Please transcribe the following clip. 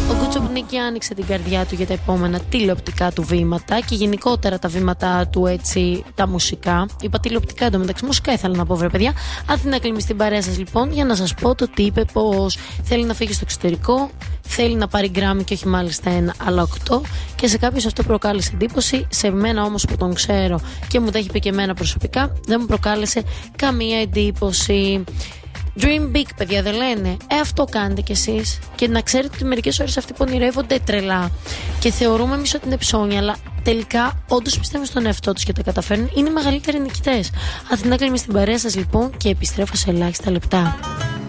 Νίκη άνοιξε την καρδιά του για τα επόμενα τηλεοπτικά του βήματα και γενικότερα τα βήματά του, έτσι, τα μουσικά. Είπα τηλεοπτικά εντωμεταξύ, μουσικά ήθελα να πω, βρε παιδιά. Αθηνά Κλίμη στην παρέα σας λοιπόν, για να σας πω το τι είπε, πως θέλει να φύγει στο εξωτερικό, θέλει να πάρει Γκράμι και όχι μάλιστα ένα, αλλά 8. Και σε κάποιους αυτό προκάλεσε εντύπωση. Σε μένα όμως που τον ξέρω και μου τα έχει πει και εμένα προσωπικά, δεν μου προκάλεσε καμία εντύπωση. Dream big, παιδιά, δεν λένε. Αυτό κάνετε κι εσείς. Και να ξέρετε ότι μερικές ώρες αυτοί που ονειρεύονται τρελά και θεωρούμε εμείς ότι είναι ψώνια, αλλά τελικά όντως πιστεύουν στον εαυτό τους και τα καταφέρνουν, είναι οι μεγαλύτεροι νικητές. Αθηνά Κλίμη στην παρέα σας λοιπόν και επιστρέφω σε ελάχιστα λεπτά.